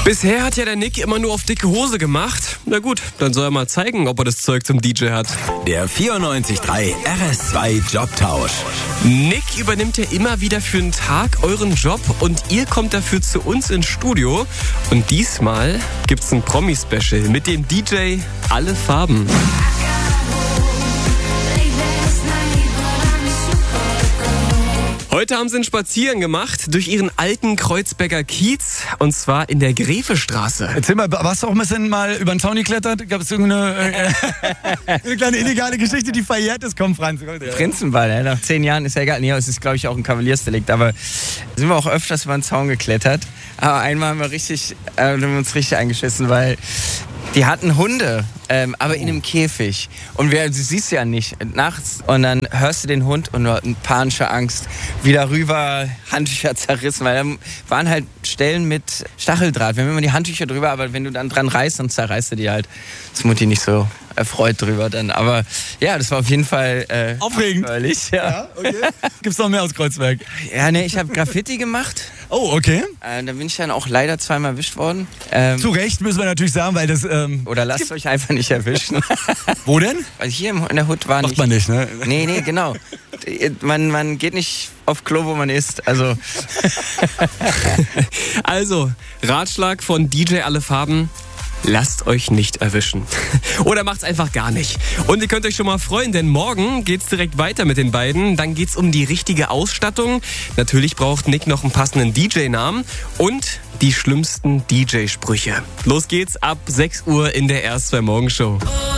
Bisher hat ja der Nick immer nur auf dicke Hose gemacht. Na gut, dann soll er mal zeigen, ob er das Zeug zum DJ hat. Der 94.3 RS2 Jobtausch. Nick übernimmt ja immer wieder für einen Tag euren Job und ihr kommt dafür zu uns ins Studio. Und diesmal gibt's ein Promi-Special mit dem DJ Alle Farben. Heute haben sie einen Spaziergang gemacht durch ihren alten Kreuzberger Kiez und zwar in der Gräfestraße. Erzähl mal, warst du auch ein bisschen mal über den Zaun geklettert? Gab es irgendeine eine kleine illegale Geschichte, die verjährt ist? Komm, Franz. Prinzenball, nach 10 Jahren ist ja egal. Nee, es ist, glaube ich, auch ein Kavaliersdelikt. Aber sind wir auch öfters über den Zaun geklettert. Aber einmal haben wir uns richtig eingeschissen, weil die hatten Hunde, aber in einem Käfig. Und du siehst ja nicht nachts. Und dann hörst du den Hund und nur panische Angst. Wieder rüber, Handtücher zerrissen. Weil da waren halt Stellen mit Stacheldraht. Wir haben immer die Handtücher drüber, aber wenn du dann dran reißt, dann zerreißt du die halt. Das ist Mutti nicht so erfreut drüber dann. Aber ja, das war auf jeden Fall aufregend. Ja. Okay. Gibt's noch mehr aus Kreuzberg? Ja, nee, ich habe Graffiti gemacht. Oh, okay. Da bin ich dann auch leider zweimal erwischt worden. Zu Recht müssen wir natürlich sagen, weil das... Oder lasst euch einfach nicht erwischen. Wo denn? Weil hier in der Hut war nicht... Macht man nicht, ne? Nee, genau. Man geht nicht auf Klo, wo man isst. Also, Ratschlag von DJ Alle Farben. Lasst euch nicht erwischen. Oder macht's einfach gar nicht. Und ihr könnt euch schon mal freuen, denn morgen geht's direkt weiter mit den beiden. Dann geht's um die richtige Ausstattung. Natürlich braucht Nick noch einen passenden DJ-Namen und die schlimmsten DJ-Sprüche. Los geht's ab 6 Uhr in der RS2 Morgenshow.